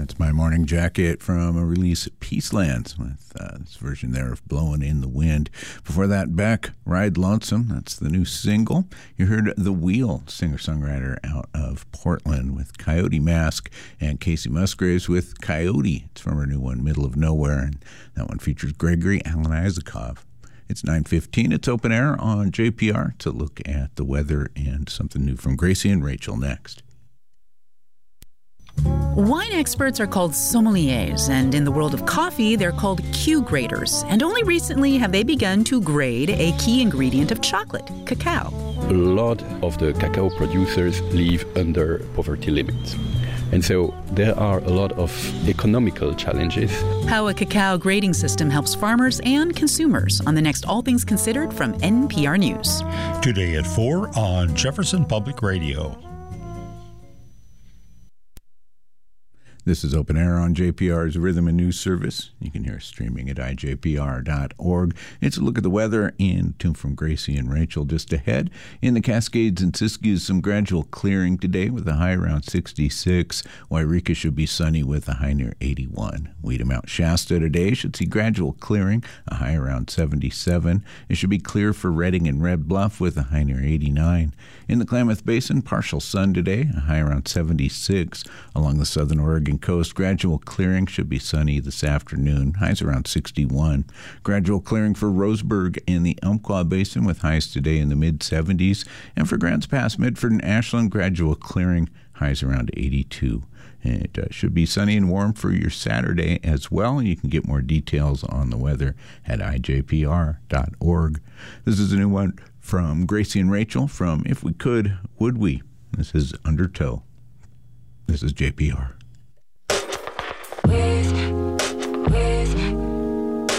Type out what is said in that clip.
That's my morning jacket from a release, Peacelands, with this version there of Blowing in the Wind. Before that, Beck, Ride Lonesome. That's the new single. You heard The Wheel, singer-songwriter out of Portland, with Coyote Mask, and Casey Musgraves with Coyote. It's from her new one, Middle of Nowhere, and that one features Gregory Alan Isakov. It's 9:15. It's open air on JPR to look at the weather and something new from Gracie and Rachel next. Wine experts are called sommeliers, and in the world of coffee, they're called Q graders. And only recently have they begun to grade a key ingredient of chocolate, cacao. A lot of the cacao producers live under poverty limits. And so there are a lot of economical challenges. How a cacao grading system helps farmers and consumers on the next All Things Considered from NPR News. Today at 4 on Jefferson Public Radio. This is Open Air on JPR's Rhythm and News Service. You can hear us streaming at ijpr.org. It's a look at the weather and tune from Gracie and Rachel just ahead. In the Cascades and Siskiyous, some gradual clearing today with a high around 66. Wairika should be sunny with a high near 81. Weeda Mount Shasta today should see gradual clearing, a high around 77. It should be clear for Redding and Red Bluff with a high near 89. In the Klamath Basin, partial sun today, a high around 76. Along the southern Oregon coast, gradual clearing, should be sunny this afternoon, highs around 61. Gradual clearing for Roseburg and the Umpqua Basin with highs today in the mid-70s. And for Grants Pass, Medford, and Ashland, gradual clearing, highs around 82. It should be sunny and warm for your Saturday as well. You can get more details on the weather at ijpr.org. This is a new one from Gracie and Rachel from If We Could, Would We? This is Undertow. This is JPR.